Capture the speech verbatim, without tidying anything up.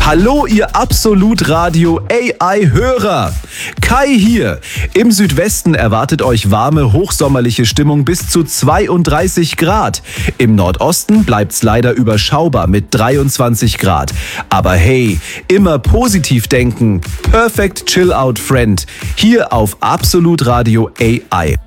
Hallo, ihr Absolut Radio A I-Hörer. Kai hier. Im Südwesten erwartet euch warme, hochsommerliche Stimmung bis zu zweiunddreißig Grad. Im Nordosten bleibt's leider überschaubar mit dreiundzwanzig Grad. Aber hey, immer positiv denken. Perfect Chill Out Friend. Hier auf Absolut Radio A I.